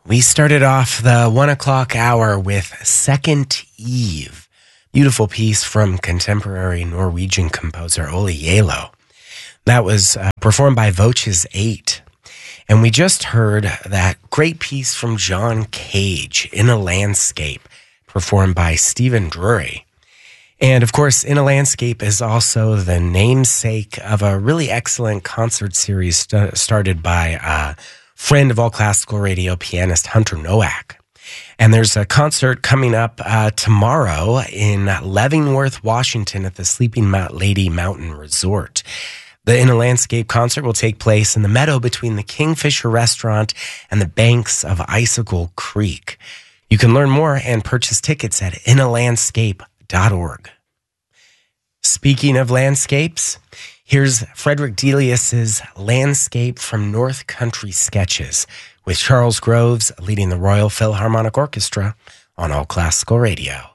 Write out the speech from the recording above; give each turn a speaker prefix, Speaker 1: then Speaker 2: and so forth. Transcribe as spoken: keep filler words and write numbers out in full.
Speaker 1: We started off the one o'clock hour with Second Eve, beautiful piece from contemporary Norwegian composer Ole Yelo. That was uh, performed by Voces eight. And we just heard that great piece from John Cage, In a Landscape, performed by Stephen Drury. And of course, In a Landscape is also the namesake of a really excellent concert series st- started by a friend of all classical radio, pianist Hunter Nowak. And there's a concert coming up uh, tomorrow in Leavenworth, Washington at the Sleeping Lady Mountain Resort. The In a Landscape concert will take place in the meadow between the Kingfisher Restaurant and the banks of Icicle Creek. You can learn more and purchase tickets at in a landscape dot org. Speaking of landscapes, here's Frederick Delius's Landscape from North Country Sketches, with Charles Groves leading the Royal Philharmonic Orchestra on All Classical Radio.